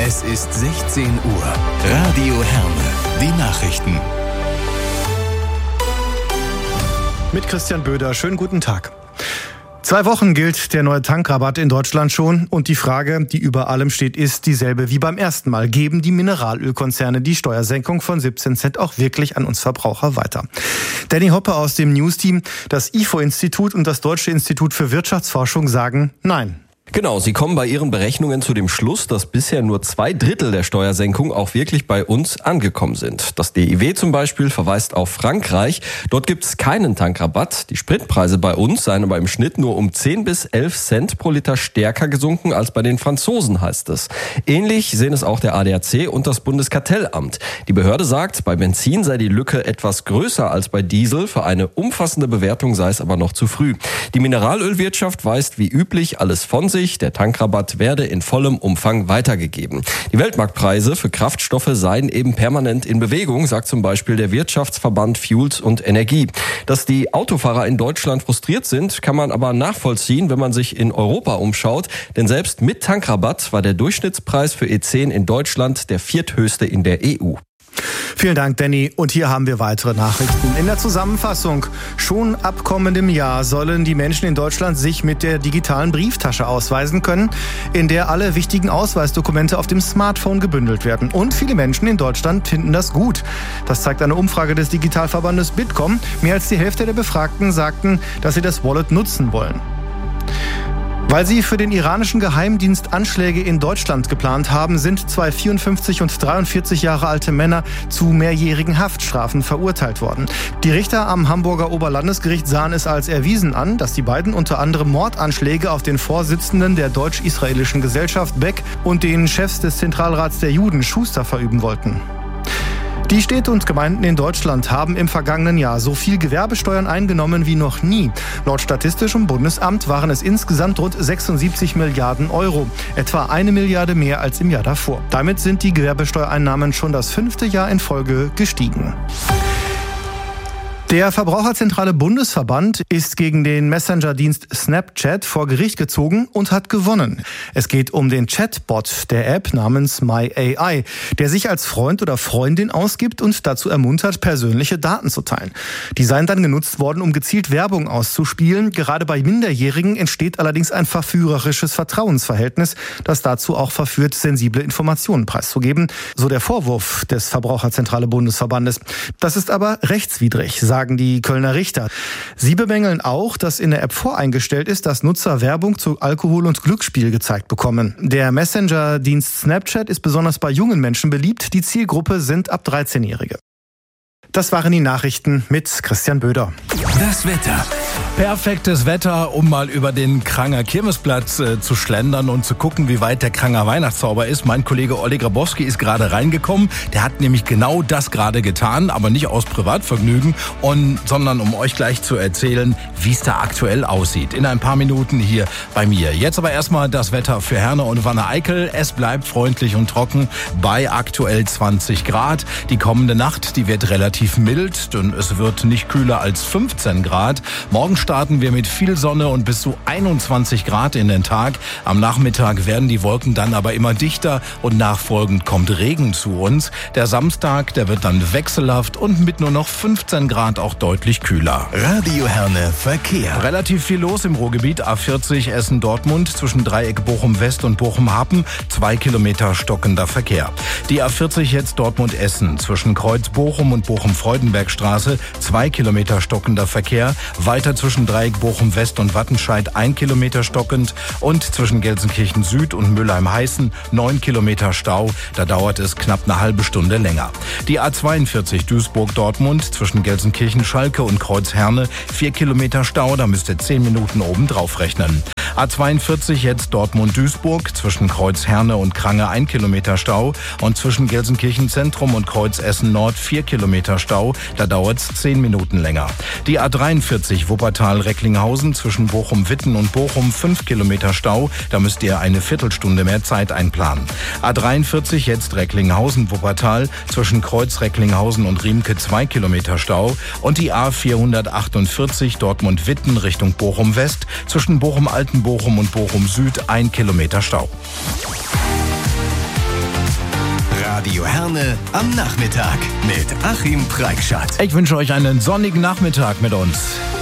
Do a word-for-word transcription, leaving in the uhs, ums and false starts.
Es ist sechzehn Uhr. Radio Herne. Die Nachrichten. Mit Christian Böder. Schönen guten Tag. Zwei Wochen gilt der neue Tankrabatt in Deutschland schon und die Frage, die über allem steht, ist dieselbe wie beim ersten Mal. Geben die Mineralölkonzerne die Steuersenkung von siebzehn Cent auch wirklich an uns Verbraucher weiter? Danny Hoppe aus dem News-Team, das I F O-Institut und das Deutsche Institut für Wirtschaftsforschung sagen Nein. Genau, sie kommen bei ihren Berechnungen zu dem Schluss, dass bisher nur zwei Drittel der Steuersenkung auch wirklich bei uns angekommen sind. Das D I W zum Beispiel verweist auf Frankreich. Dort gibt es keinen Tankrabatt. Die Spritpreise bei uns seien aber im Schnitt nur um zehn bis elf Cent pro Liter stärker gesunken als bei den Franzosen, heißt es. Ähnlich sehen es auch der A D A C und das Bundeskartellamt. Die Behörde sagt, bei Benzin sei die Lücke etwas größer als bei Diesel. Für eine umfassende Bewertung sei es aber noch zu früh. Die Mineralölwirtschaft weist wie üblich alles von sich. Der Tankrabatt werde in vollem Umfang weitergegeben. Die Weltmarktpreise für Kraftstoffe seien eben permanent in Bewegung, sagt zum Beispiel der Wirtschaftsverband Fuels und Energie. Dass die Autofahrer in Deutschland frustriert sind, kann man aber nachvollziehen, wenn man sich in Europa umschaut. Denn selbst mit Tankrabatt war der Durchschnittspreis für E zehn in Deutschland der vierthöchste in der E U. Vielen Dank, Danny. Und hier haben wir weitere Nachrichten. In der Zusammenfassung: Schon ab kommendem Jahr sollen die Menschen in Deutschland sich mit der digitalen Brieftasche ausweisen können, in der alle wichtigen Ausweisdokumente auf dem Smartphone gebündelt werden. Und viele Menschen in Deutschland finden das gut. Das zeigt eine Umfrage des Digitalverbandes Bitkom. Mehr als die Hälfte der Befragten sagten, dass sie das Wallet nutzen wollen. Weil sie für den iranischen Geheimdienst Anschläge in Deutschland geplant haben, sind zwei vierundfünfzig und dreiundvierzig Jahre alte Männer zu mehrjährigen Haftstrafen verurteilt worden. Die Richter am Hamburger Oberlandesgericht sahen es als erwiesen an, dass die beiden unter anderem Mordanschläge auf den Vorsitzenden der deutsch-israelischen Gesellschaft Beck und den Chefs des Zentralrats der Juden Schuster verüben wollten. Die Städte und Gemeinden in Deutschland haben im vergangenen Jahr so viel Gewerbesteuern eingenommen wie noch nie. Laut Statistischem Bundesamt waren es insgesamt rund sechsundsiebzig Milliarden Euro, etwa eine Milliarde mehr als im Jahr davor. Damit sind die Gewerbesteuereinnahmen schon das fünfte Jahr in Folge gestiegen. Der Verbraucherzentrale Bundesverband ist gegen den Messenger-Dienst Snapchat vor Gericht gezogen und hat gewonnen. Es geht um den Chatbot der App namens MyAI, der sich als Freund oder Freundin ausgibt und dazu ermuntert, persönliche Daten zu teilen. Die seien dann genutzt worden, um gezielt Werbung auszuspielen. Gerade bei Minderjährigen entsteht allerdings ein verführerisches Vertrauensverhältnis, das dazu auch verführt, sensible Informationen preiszugeben. So der Vorwurf des Verbraucherzentrale Bundesverbandes. Das ist aber rechtswidrig, sagen die Kölner Richter. Sie bemängeln auch, dass in der App voreingestellt ist, dass Nutzer Werbung zu Alkohol und Glücksspiel gezeigt bekommen. Der Messenger-Dienst Snapchat ist besonders bei jungen Menschen beliebt. Die Zielgruppe sind ab dreizehnjährige. Das waren die Nachrichten mit Christian Böder. Das Wetter. Perfektes Wetter, um mal über den Kranger Kirmesplatz äh, zu schlendern und zu gucken, wie weit der Kranger Weihnachtszauber ist. Mein Kollege Olli Grabowski ist gerade reingekommen. Der hat nämlich genau das gerade getan, aber nicht aus Privatvergnügen, und, sondern um euch gleich zu erzählen, wie es da aktuell aussieht. In ein paar Minuten hier bei mir. Jetzt aber erstmal das Wetter für Herne und Wanne-Eickel. Es bleibt freundlich und trocken bei aktuell zwanzig Grad. Die kommende Nacht, die wird relativ mild und es wird nicht kühler als fünfzehn Grad. Morgen starten wir mit viel Sonne und bis zu einundzwanzig Grad in den Tag. Am Nachmittag werden die Wolken dann aber immer dichter und nachfolgend kommt Regen zu uns. Der Samstag, der wird dann wechselhaft und mit nur noch fünfzehn Grad auch deutlich kühler. Radio Herne Verkehr. Relativ viel los im Ruhrgebiet. A vierzig Essen-Dortmund zwischen Dreieck Bochum-West und Bochum-Happen. Zwei Kilometer stockender Verkehr. Die A vierzig jetzt Dortmund-Essen zwischen Kreuz Bochum und Bochum-Freudenbergstraße. Zwei Kilometer stockender Verkehr. Weiter zwischen Dreieck Bochum-West und Wattenscheid ein Kilometer stockend und zwischen Gelsenkirchen Süd und Mülheim-Heißen neun Kilometer Stau. Da dauert es knapp eine halbe Stunde länger. Die A zweiundvierzig Duisburg-Dortmund zwischen Gelsenkirchen-Schalke und Kreuz-Herne vier Kilometer Stau. Da müsst ihr zehn Minuten oben drauf rechnen. A zweiundvierzig jetzt Dortmund-Duisburg zwischen Kreuz-Herne und Krange ein Kilometer Stau und zwischen Gelsenkirchen Zentrum und Kreuz-Essen Nord vier Kilometer Stau. Da dauert es zehn Minuten länger. Die A dreiundvierzig Wuppertal-Recklinghausen zwischen Bochum-Witten und Bochum fünf Kilometer Stau. Da müsst ihr eine Viertelstunde mehr Zeit einplanen. A dreiundvierzig jetzt Recklinghausen-Wuppertal zwischen Kreuz-Recklinghausen und Riemke zwei Kilometer Stau und die A vierhundertachtundvierzig Dortmund-Witten Richtung Bochum-West zwischen Bochum-Altenbochum und Bochum Süd ein Kilometer Stau. Radio Herne am Nachmittag mit Achim Preikschat. Ich wünsche euch einen sonnigen Nachmittag mit uns.